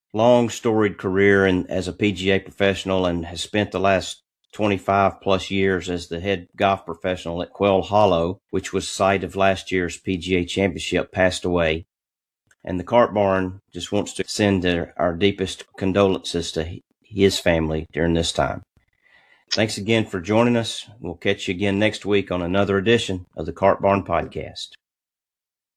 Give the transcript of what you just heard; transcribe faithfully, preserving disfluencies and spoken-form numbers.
long storied career in, as a P G A professional and has spent the last twenty-five plus years as the head golf professional at Quail Hollow, which was site of last year's P G A Championship, passed away. And the Cart Barn just wants to send our deepest condolences to his family during this time. Thanks again for joining us. We'll catch you again next week on another edition of the Cart Barn Podcast.